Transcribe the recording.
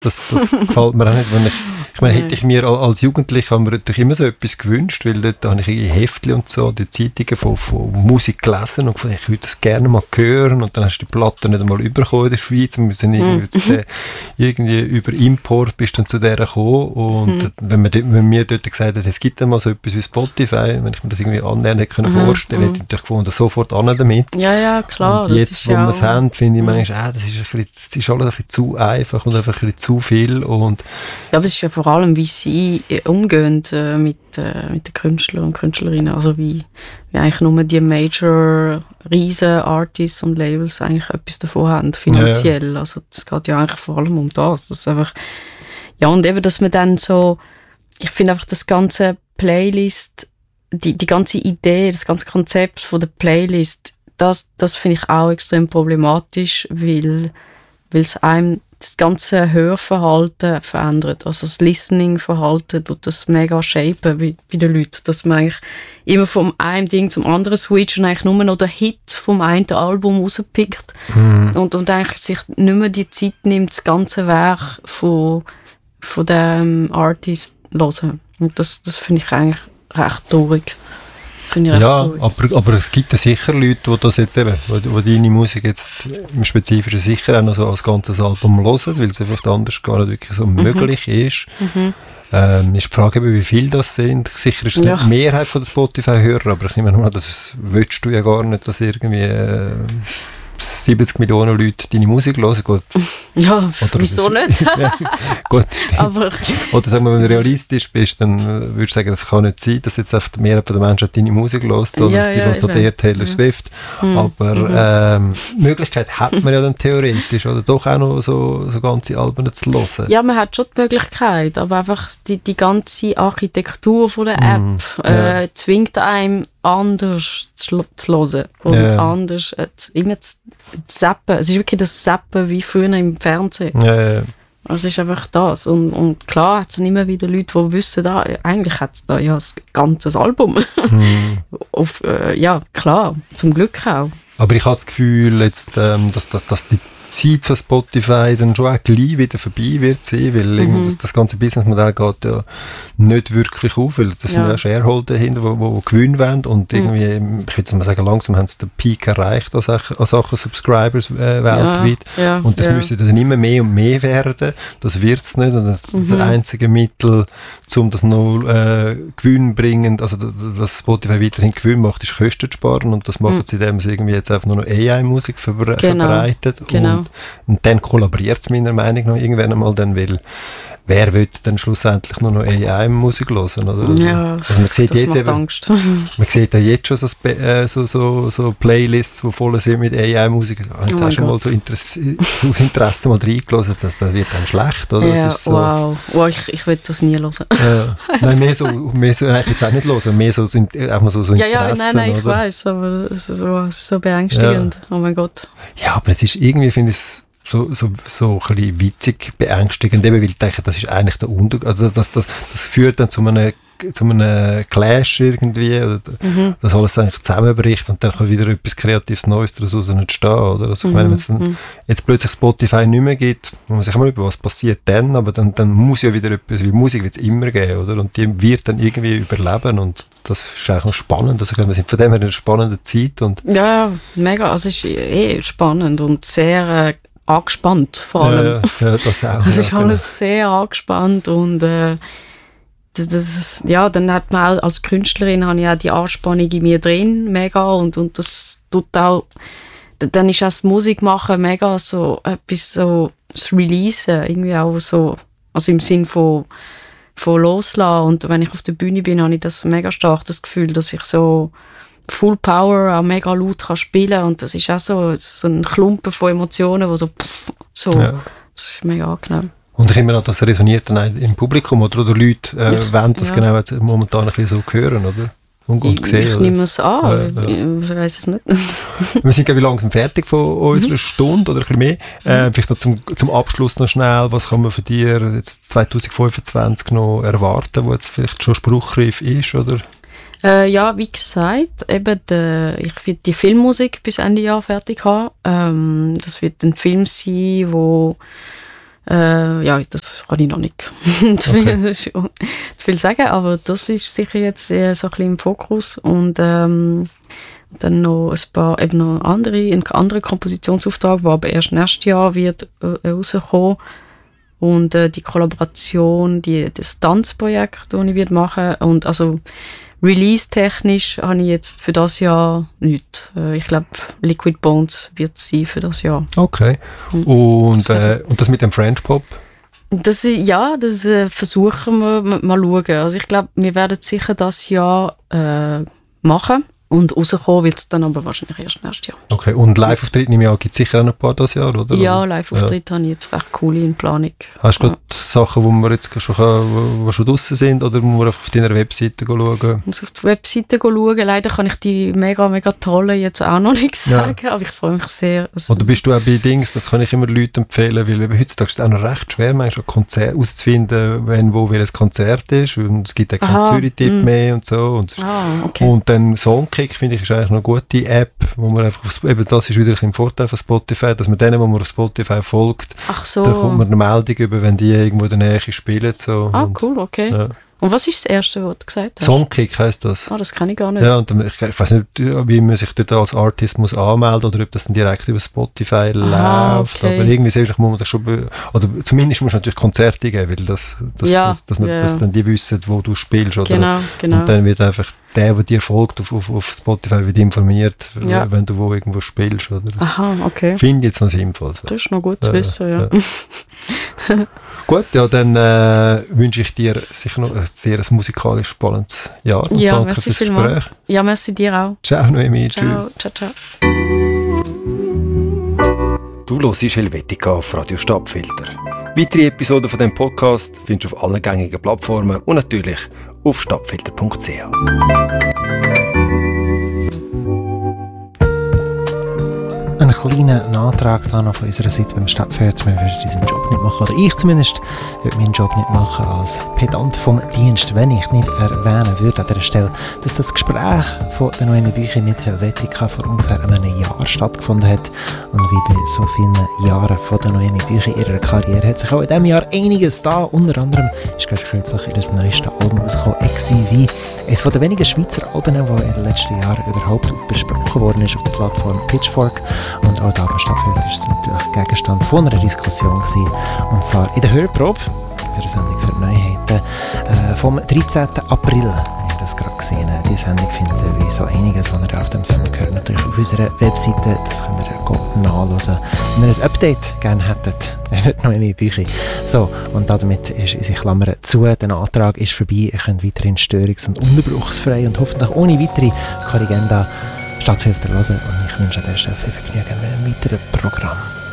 Das gefällt mir auch nicht. Ich meine, hätte ich mir als Jugendlicher habe mir natürlich immer so etwas gewünscht, weil dort habe ich irgendwie Heftchen und so, die Zeitungen von Musik gelesen und gedacht, ich würde das gerne mal hören, und dann hast du die Platte nicht einmal übergekommen in der Schweiz, wir müssen irgendwie über Import bist dann zu der gekommen, und wenn mir dort gesagt hat, es gibt dann mal so etwas wie Spotify, wenn ich mir das irgendwie annähernd hätte können vorstellen, hätte ich natürlich gefunden, sofort an damit. Ja, klar. Und jetzt, wo wir es haben, finde ich manchmal, das ist alles ein bisschen zu einfach und einfach ein bisschen zu viel. Und ja, aber es ist ja vor allem, wie sie umgehen mit den Künstlern und Künstlerinnen. Also wie eigentlich nur die Major riesen Artists und Labels eigentlich etwas davon haben, finanziell. Ja. Also es geht ja eigentlich vor allem um das. Das ist einfach, ja, und eben, dass man dann so, ich finde einfach das ganze Playlist, die ganze Idee, das ganze Konzept von der Playlist, das finde ich auch extrem problematisch, weil es einem das ganze Hörverhalten verändert. Also das Listening-Verhalten tut das mega shapen bei den Leuten, dass man eigentlich immer vom einem Ding zum anderen switcht und eigentlich nur noch den Hit vom einen Album rauspickt und eigentlich sich nicht mehr die Zeit nimmt, das ganze Werk von dem Artist zu hören. Und das finde ich eigentlich recht traurig. Ja, aber es gibt ja sicher Leute, die das jetzt eben, die deine Musik jetzt im Spezifischen sicher auch noch so als ganzes Album hören, weil es vielleicht anders gar nicht wirklich so möglich ist. Ist die Frage, wie viele das sind. Sicher ist es nicht die Mehrheit von den Spotify-Hörer, aber ich nehme mal an, das willst du ja gar nicht, dass irgendwie 70 Millionen Leute deine Musik hören. Gut. Ja, oder wieso nicht? Ja, gut, aber oder sagen wir, wenn du realistisch bist, dann würdest du sagen, das kann nicht sein, dass jetzt einfach die Mehrheit der Menschen die Musik hört, oder die hört eher Taylor Swift. Aber Möglichkeit hat man ja dann theoretisch, oder doch auch noch so ganze Alben zu hören. Ja, man hat schon die Möglichkeit, aber einfach die ganze Architektur von der App zwingt einem anders zu hören und anders immer zu zappen. Es ist wirklich das Zappen wie früher im Fernsehen. Es ist einfach das. Und klar hat es immer wieder Leute, die wissen, eigentlich hat es da ja ein ganzes Album. Ja, klar, zum Glück auch. Aber ich habe das Gefühl, jetzt, dass die Zeit von Spotify dann schon auch gleich wieder vorbei wird sein, weil das ganze Businessmodell geht ja nicht wirklich auf, weil das sind ja Shareholder dahinter, die Gewinn wollen, und irgendwie, ich würde mal sagen, langsam haben sie den Peak erreicht an Sachen Subscribers weltweit, und das müsste dann immer mehr und mehr werden, das wird es nicht, und das einzige Mittel, um das noch Gewinn bringend, also dass Spotify weiterhin Gewinn macht, ist Kosten zu sparen, und das machen sie, indem sie irgendwie jetzt einfach nur noch AI-Musik verbreitet. Und dann kollaboriert es meiner Meinung nach irgendwann einmal dann, weil wer will dann schlussendlich nur noch AI-Musik hören? Oder? Ja, also man sieht das jetzt macht eben, Angst. Man sieht ja jetzt schon so Playlists, die voll sind mit AI-Musik. Ich habe jetzt auch schon mal so aus Interesse mal reingelassen, das wird dann schlecht, oder? Ja, das ist so, wow, ich will das nie hören. Nein, mehr so eigentlich jetzt auch nicht hören, mehr so auch mal so Interessen, nein, ich oder? weiss, aber es ist so beängstigend. Oh mein Gott. Ja, aber es ist irgendwie, finde ich es so ein bisschen witzig, beängstigend, eben, weil ich denke, das ist eigentlich der Untergang, also das führt dann zu einem Clash irgendwie, oder dass alles eigentlich zusammenbricht und dann kann wieder etwas Kreatives Neues daraus entstehen, oder? Also ich meine, wenn es dann jetzt plötzlich Spotify nicht mehr gibt, muss man sich immer über was passiert dann, aber dann muss ja wieder etwas, wie Musik wird es immer geben, oder? Und die wird dann irgendwie überleben, und das ist eigentlich noch spannend, also wir sind von dem her in einer spannenden Zeit. Und ja, mega, also es ist spannend und sehr angespannt vor allem. Ja, das auch. Es ist alles sehr angespannt, und dann hat man auch, als Künstlerin habe ich auch die Anspannung in mir drin, mega, und das tut auch, dann ist auch das Musikmachen mega so etwas, so das Releasen, irgendwie auch so, also im Sinn von loslassen, und wenn ich auf der Bühne bin, habe ich das mega stark, das Gefühl, dass ich so Full Power auch mega laut kann spielen, und das ist auch so ein Klumpen von Emotionen, wo das ist mega angenehm. Und ich immer noch, das resoniert dann auch im Publikum, oder Leute wollen das genau jetzt momentan ein bisschen so hören, oder? Und sehen. Ich nehme es an, ich weiss es nicht. Wir sind glaube ich langsam fertig von unserer Stunde, oder ein bisschen mehr. Vielleicht noch zum Abschluss noch schnell, was kann man von dir jetzt 2025 noch erwarten, wo jetzt vielleicht schon spruchreif ist, oder? Ja, wie gesagt, eben ich will die Filmmusik bis Ende Jahr fertig haben. Das wird ein Film sein, wo Ja, das kann ich noch nicht zu viel sagen, aber das ist sicher jetzt so ein bisschen im Fokus und dann noch ein paar eben noch einen anderen Kompositionsauftrag, der aber erst nächstes Jahr wird rauskommen und die Kollaboration, das Tanzprojekt, das ich machen werde und also Release-technisch habe ich jetzt für das Jahr nichts. Ich glaube, Liquid Bones wird es sein für das Jahr. Okay. Und das mit dem French Pop? Das versuchen wir mal schauen. Also ich glaube, wir werden es sicher das Jahr machen. Und rauskommen wird es dann aber wahrscheinlich erst nächstes Jahr. Okay, und Live-Auftritt nehme ich an, gibt es sicher auch noch ein paar das Jahr, oder? Ja, Live-Auftritt habe ich jetzt recht coole in Planung. Hast du gerade Sachen, wo wir jetzt schon draussen sind, oder muss man einfach auf deiner Webseite schauen? Ich muss auf die Webseite schauen. Leider kann ich die mega, mega tolle jetzt auch noch nicht sagen, aber ich freue mich sehr. Also oder bist du auch bei Dings, das kann ich immer Leuten empfehlen, weil heutzutage ist es auch noch recht schwer, manchmal Konzert auszufinden, wo welches Konzert ist, und es gibt auch keinen Zürich-Tipp mehr und so. Und, okay. Und dann Songkick, finde ich, ist eigentlich eine gute App, wo man einfach, eben das ist wieder ein Vorteil von Spotify, dass man denen, wo man auf Spotify folgt, so. Da kommt man eine Meldung über, wenn die irgendwo in der Nähe spielen. So. Cool, okay. Ja. Und was ist das Erste, was du gesagt hast? Songkick heisst das. Das kann ich gar nicht. Ja, und dann, ich weiß nicht, wie man sich dort als Artist muss anmelden oder ob das dann direkt über Spotify läuft. Okay. Aber irgendwie sehe ich, muss man das schon, oder zumindest muss man natürlich Konzerte geben, weil dass dann die wissen, wo du spielst. Oder? Genau. Und dann wird einfach der dir folgt auf Spotify, wird informiert, wenn du wo irgendwo spielst. Oder? Aha, okay. Finde ich jetzt noch sinnvoll. So. Das ist noch gut zu wissen, ja. Gut, ja, dann wünsche ich dir sicher noch ein sehr musikalisch spannendes Jahr. Und danke fürs Gespräch. Ja, merci dir auch. Ciao, Noemi. Ciao. Tschüss. Ciao. Du hörst Helvetica auf Radio Stadtfilter. Weitere Episoden von diesem Podcast findest du auf allen gängigen Plattformen und natürlich auf stadtfilter.ch. Ein kleiner Nachtrag da noch von unserer Seite beim Stadtfilter. Wir würden diesen Job nicht machen, oder ich zumindest würde meinen Job nicht machen als Pedant vom Dienst, wenn ich nicht erwähnen würde an dieser Stelle, dass das Gespräch von der Noemi Büchi mit Helvetica vor ungefähr einem Jahr stattgefunden hat. Und wie bei so vielen Jahren von der Noemi Büchi ihrer Karriere hat sich auch in diesem Jahr einiges da. Unter anderem ist gerade kürzlich ihr neuestes Album rausgekommen, XUV. Eines der wenigen Schweizer Alben, das in den letzten Jahren überhaupt besprochen worden ist auf der Plattform Pitchfork. Und auch da am Stadtfilter war es natürlich Gegenstand von einer Diskussion gewesen. Und zwar in der Hörprobe, unserer Sendung für Neuheiten, vom 13. April. Ich habe das gerade gesehen. Die Sendung findet ihr wie so einiges, was ihr auf dem Sender hört, natürlich auf unserer Webseite. Das könnt ihr nachhören. Wenn ihr ein Update gerne hättet, hört Noemi Büchi. So, und damit ist unsere Klammer zu. Der Antrag ist vorbei. Ihr könnt weiterhin störungs- und unterbruchsfrei und hoffentlich ohne weitere Korrigenda Stadtfilter hören. Und ich wünsche an dieser Stelle viel Vergnügen mit einem weiteren Programm.